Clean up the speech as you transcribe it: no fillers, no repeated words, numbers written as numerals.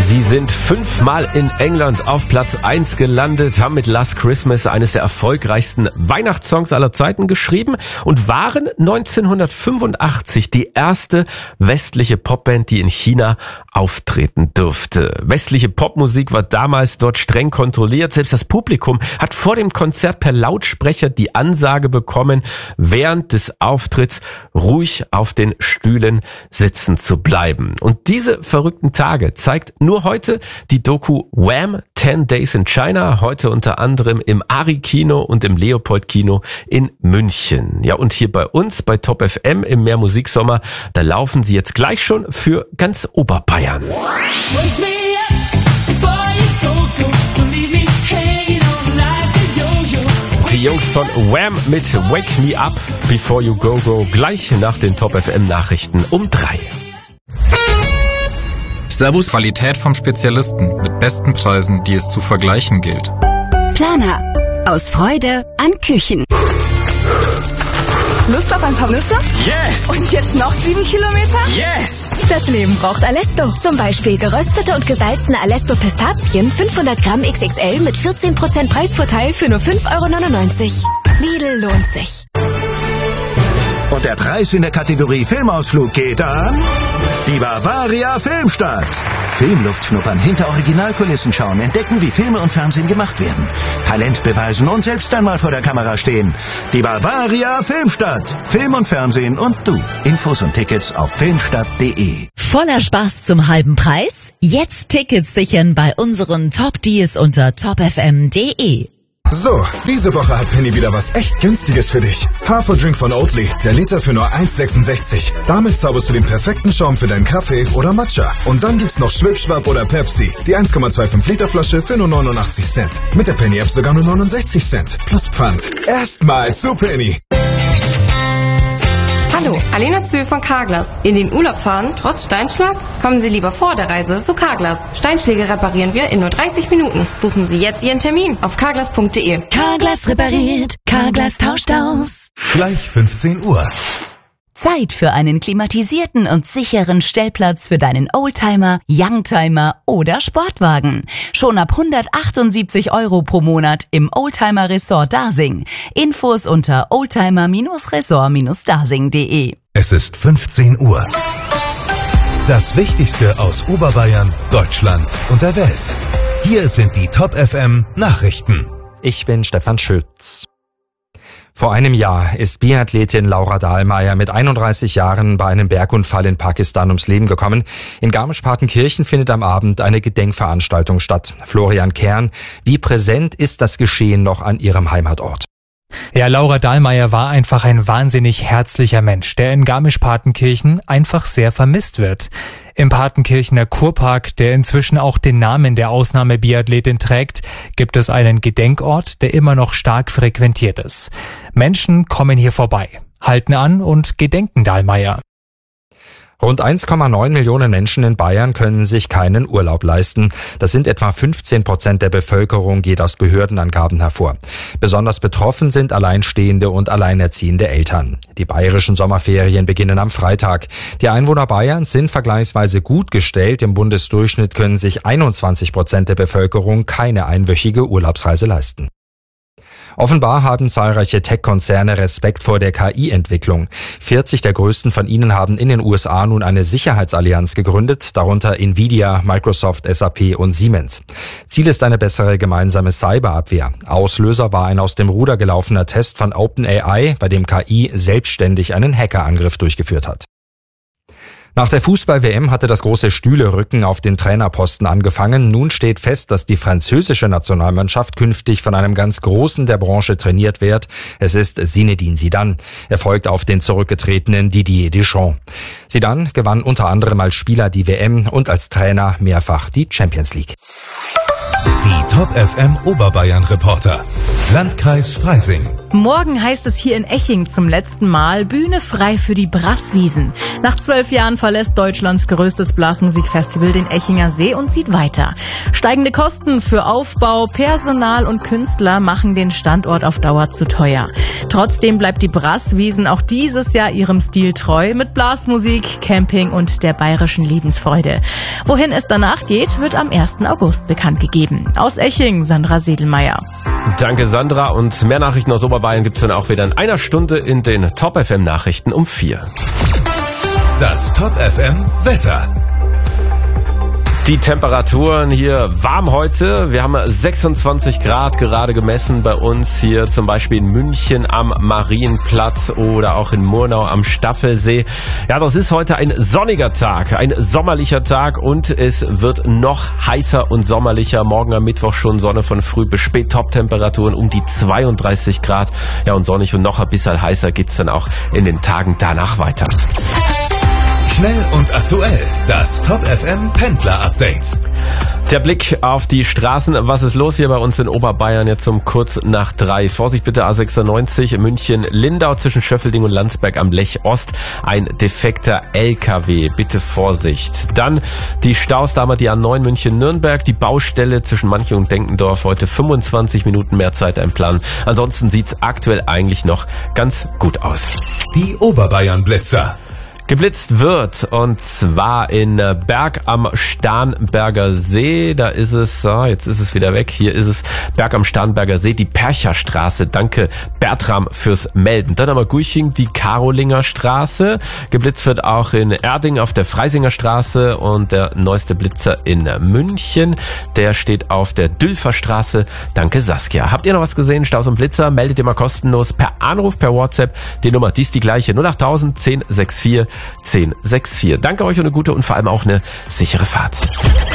Sie sind 5-mal in England auf Platz 1 gelandet, haben mit Last Christmas eines der erfolgreichsten Weihnachtssongs aller Zeiten geschrieben und waren 1985 die erste westliche Popband, die in China auftreten durfte. Westliche Popmusik war damals dort streng kontrolliert. Selbst das Publikum hat vor dem Konzert per Lautsprecher die Ansage bekommen, während des Auftritts ruhig auf den Stühlen sitzen zu bleiben. Und diese verrückten Tage zeigt nur heute die Doku Wham! 10 Days in China, heute unter anderem im Ari-Kino und im Leopold-Kino in München. Ja, und hier bei uns, bei Top FM im Mehr Musiksommer, da laufen sie jetzt gleich schon für ganz Oberbayern. Die Jungs von Wham! Mit Wake Me Up Before You Go Go, gleich nach den Top FM Nachrichten um 3. Servus. Qualität vom Spezialisten mit besten Preisen, die es zu vergleichen gilt. Planer. Aus Freude an Küchen. Lust auf ein paar Nüsse? Yes! Und jetzt noch 7 Kilometer? Yes! Das Leben braucht Alesto. Zum Beispiel geröstete und gesalzene Alesto Pistazien 500 Gramm XXL mit 14% Preisvorteil für nur 5,99 €. Lidl lohnt sich. Und der Preis in der Kategorie Filmausflug geht an die Bavaria Filmstadt. Filmluft schnuppern, hinter Originalkulissen schauen, entdecken, wie Filme und Fernsehen gemacht werden. Talent beweisen und selbst einmal vor der Kamera stehen. Die Bavaria Filmstadt. Film und Fernsehen und du. Infos und Tickets auf filmstadt.de. Voller Spaß zum halben Preis? Jetzt Tickets sichern bei unseren Top-Deals unter topfm.de. So, diese Woche hat Penny wieder was echt Günstiges für dich. Haferdrink von Oatly, der Liter für nur 1,66. Damit zauberst du den perfekten Schaum für deinen Kaffee oder Matcha. Und dann gibt's noch Schwipschwap oder Pepsi, die 1,25 Liter Flasche für nur 89 Cent. Mit der Penny-App sogar nur 69 Cent. Plus Pfand. Erstmal zu Penny. Hallo, Alena Zöhl von Carglass. In den Urlaub fahren, trotz Steinschlag? Kommen Sie lieber vor der Reise zu Carglass. Steinschläge reparieren wir in nur 30 Minuten. Buchen Sie jetzt Ihren Termin auf carglass.de. Carglass repariert, Carglass tauscht aus. Gleich 15 Uhr. Zeit für einen klimatisierten und sicheren Stellplatz für deinen Oldtimer, Youngtimer oder Sportwagen. Schon ab 178 € pro Monat im Oldtimer Resort Dasing. Infos unter oldtimer-resort-dasing.de. Es ist 15 Uhr. Das Wichtigste aus Oberbayern, Deutschland und der Welt. Hier sind die Top FM Nachrichten. Ich bin Stefan Schütz. Vor einem Jahr ist Biathletin Laura Dahlmeier mit 31 Jahren bei einem Bergunfall in Pakistan ums Leben gekommen. In Garmisch-Partenkirchen findet am Abend eine Gedenkveranstaltung statt. Florian Kern, wie präsent ist das Geschehen noch an ihrem Heimatort? Ja, Laura Dahlmeier war einfach ein wahnsinnig herzlicher Mensch, der in Garmisch-Partenkirchen einfach sehr vermisst wird. Im Partenkirchener Kurpark, der inzwischen auch den Namen der Ausnahmebiathletin trägt, gibt es einen Gedenkort, der immer noch stark frequentiert ist. Menschen kommen hier vorbei, halten an und gedenken Dahlmeier. Rund 1,9 Millionen Menschen in Bayern können sich keinen Urlaub leisten. Das sind etwa 15% der Bevölkerung, geht aus Behördenangaben hervor. Besonders betroffen sind alleinstehende und alleinerziehende Eltern. Die bayerischen Sommerferien beginnen am Freitag. Die Einwohner Bayerns sind vergleichsweise gut gestellt. Im Bundesdurchschnitt können sich 21% der Bevölkerung keine einwöchige Urlaubsreise leisten. Offenbar haben zahlreiche Tech-Konzerne Respekt vor der KI-Entwicklung. 40 der größten von ihnen haben in den USA nun eine Sicherheitsallianz gegründet, darunter Nvidia, Microsoft, SAP und Siemens. Ziel ist eine bessere gemeinsame Cyberabwehr. Auslöser war ein aus dem Ruder gelaufener Test von OpenAI, bei dem KI selbstständig einen Hackerangriff durchgeführt hat. Nach der Fußball-WM hatte das große Stühlerücken auf den Trainerposten angefangen. Nun steht fest, dass die französische Nationalmannschaft künftig von einem ganz Großen der Branche trainiert wird. Es ist Zinedine Zidane. Er folgt auf den zurückgetretenen Didier Deschamps. Zidane gewann unter anderem als Spieler die WM und als Trainer mehrfach die Champions League. Die Top FM Oberbayern Reporter. Landkreis Freising. Morgen heißt es hier in Eching zum letzten Mal Bühne frei für die Brasswiesen. Nach 12 Jahren verlässt Deutschlands größtes Blasmusikfestival den Echinger See und zieht weiter. Steigende Kosten für Aufbau, Personal und Künstler machen den Standort auf Dauer zu teuer. Trotzdem bleibt die Brasswiesen auch dieses Jahr ihrem Stil treu mit Blasmusik, Camping und der bayerischen Lebensfreude. Wohin es danach geht, wird am 1. August bekannt gegeben. Aus Eching, Sandra Sedelmeier. Danke Sandra, und mehr Nachrichten aus Oberbayern gibt's dann auch wieder in einer Stunde in den Top FM Nachrichten um 4. Das Top FM Wetter. Die Temperaturen hier warm heute. Wir haben 26 Grad gerade gemessen bei uns hier, zum Beispiel in München am Marienplatz oder auch in Murnau am Staffelsee. Ja, das ist heute ein sonniger Tag, ein sommerlicher Tag, und es wird noch heißer und sommerlicher. Morgen am Mittwoch schon Sonne von früh bis spät, Top-Temperaturen um die 32 Grad. Ja, und sonnig und noch ein bisschen heißer geht's dann auch in den Tagen danach weiter. Schnell und aktuell, das Top FM Pendler Update. Der Blick auf die Straßen. Was ist los hier bei uns in Oberbayern jetzt um kurz nach 3? Vorsicht bitte, A96 München-Lindau zwischen Schöffelding und Landsberg am Lech Ost. Ein defekter LKW. Bitte Vorsicht. Dann die Staus, da haben wir die A9 München-Nürnberg. Die Baustelle zwischen Manching und Denkendorf. Heute 25 Minuten mehr Zeit einplanen. Ansonsten sieht's aktuell eigentlich noch ganz gut aus. Die Oberbayern Blitzer. Geblitzt wird, und zwar in Berg am Starnberger See. Da ist es, jetzt ist es wieder weg. Hier ist es Berg am Starnberger See, die Percherstraße. Danke Bertram fürs Melden. Dann haben wir Guiching, die Karolinger Straße. Geblitzt wird auch in Erding auf der Freisinger Straße, und der neueste Blitzer in München, der steht auf der Dülfer Straße. Danke Saskia. Habt ihr noch was gesehen? Staus und Blitzer? Meldet ihr mal kostenlos per Anruf, per WhatsApp. Die Nummer, die ist die gleiche. 08000 1064 1064. Danke euch und eine gute und vor allem auch eine sichere Fahrt.